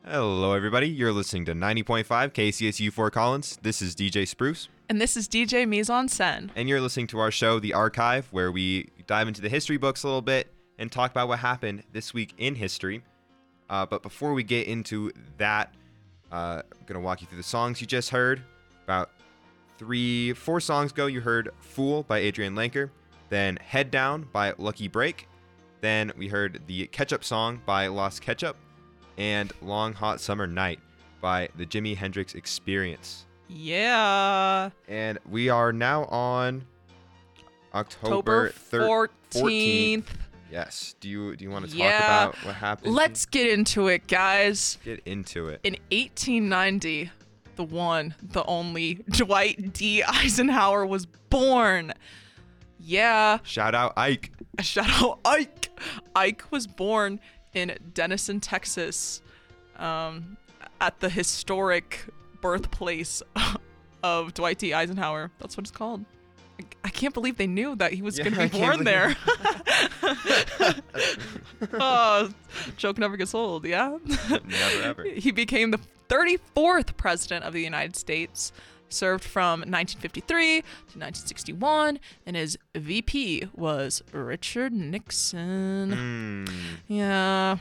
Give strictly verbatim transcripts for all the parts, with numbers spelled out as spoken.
Hello, everybody. You're listening to ninety point five K C S U Fort Collins. This is D J Spruce. And this is D J Mise en Scène. And you're listening to our show, The Archive, where we dive into the history books a little bit and talk about what happened this week in history. Uh, but before we get into that, uh, I'm going to walk you through the songs you just heard. About three, four songs ago, you heard Fool by Adrian Lenker. Then Head Down by Lucky Break. Then we heard the Ketchup Song by Lost Ketchup. And Long Hot Summer Night by the Jimi Hendrix Experience. Yeah. And we are now on October, October fourteenth. Yes. Do you do you want to talk Yeah. about what happened? Let's get into it, guys. get into it. In eighteen ninety, the one, the only Dwight D. Eisenhower was born. Yeah. Shout out Ike. Shout out Ike. Ike was born in Denison, Texas, um, at the historic birthplace of Dwight D. Eisenhower. That's what it's called. I, I can't believe they knew that he was Yeah, going to I be can't born there. Oh, joke never gets old, yeah? Never ever. He became the thirty-fourth president of the United States, served from nineteen fifty-three to nineteen sixty-one, and his V P was Richard Nixon. Mm. Yeah.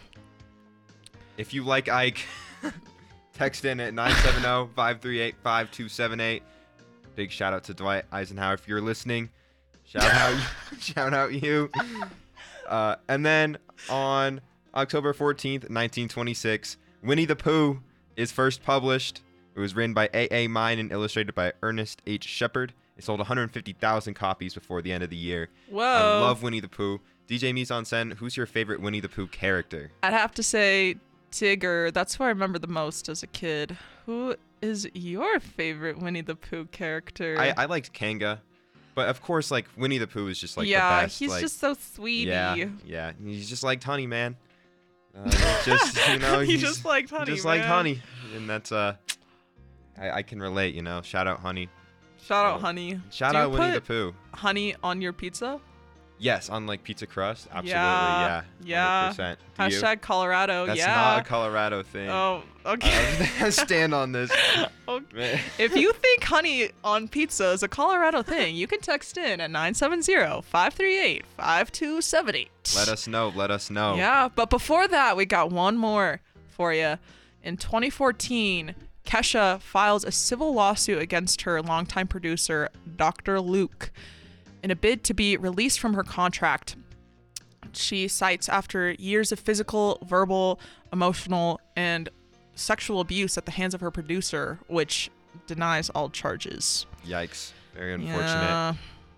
If you like Ike, text in at nine seven zero, five three eight, five two seven eight. Big shout out to Dwight Eisenhower if you're listening. Shout out, shout out you. Uh, and then on October fourteenth, nineteen twenty-six, Winnie the Pooh is first published. It was written by A A. Mine and illustrated by Ernest H. Shepard. It sold one hundred fifty thousand copies before the end of the year. Whoa. I love Winnie the Pooh. D J Mise en Scène, who's your favorite Winnie the Pooh character? I'd have to say Tigger. That's who I remember the most as a kid. Who is your favorite Winnie the Pooh character? I, I liked Kanga. But of course, like, Winnie the Pooh is just, like, yeah, the best. he's like, just so sweetie. Yeah, yeah. He's just like Honey, man. Uh, just, you know, he he's just liked Honey, Just man. like Honey. And that's, uh, I, I can relate, you know. Shout out Honey. Shout out Uh, Honey. Shout Do you out Winnie the put Pooh. honey on your pizza? Yes, on, like, pizza crust. Absolutely, Yeah, yeah. yeah. one hundred percent. Do you? Hashtag Colorado. That's yeah. not a Colorado thing. Oh, okay. I stand on this. Okay. If you think honey on pizza is a Colorado thing, you can text in at nine seven zero, five three eight, five two seven eight. Let us know. Let us know. Yeah, but before that, we got one more for you. In twenty fourteen, Kesha files a civil lawsuit against her longtime producer, Doctor Luke, in a bid to be released from her contract. She cites after years of physical, verbal, emotional, and sexual abuse at the hands of her producer, which denies all charges. Yikes. Very unfortunate. Yeah.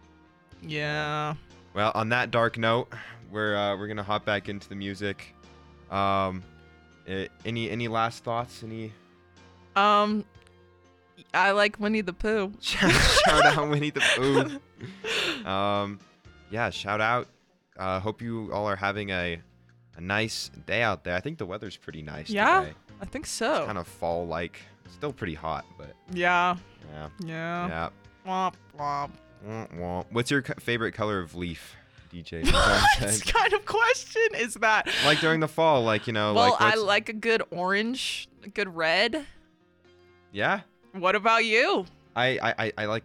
Yeah. Well, on that dark note, we're uh, we're gonna hop back into the music. Um, eh, any any last thoughts? Any Um, I like Winnie the Pooh. shout, shout out Winnie the Pooh. Um, yeah, shout out. Uh, hope you all are having a a nice day out there. I think the weather's pretty nice Yeah, today. I think so. Kind of fall like. Still pretty hot, but Yeah. yeah, Yeah. yeah. Womp womp. Womp womp. What's your co- favorite color of leaf, D J? What kind of question is that? Like during the fall, like you know, Well, like I what's- like a good orange, a good red. yeah. What about you? I, I, I- I like